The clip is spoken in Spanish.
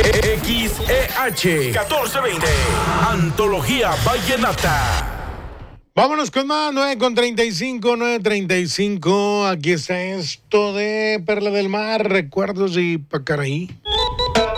XEH 1420. Antología Vallenata. Vámonos con más, 9:35. Aquí está esto de Perla del Mar, recuerdos y Pacaraí.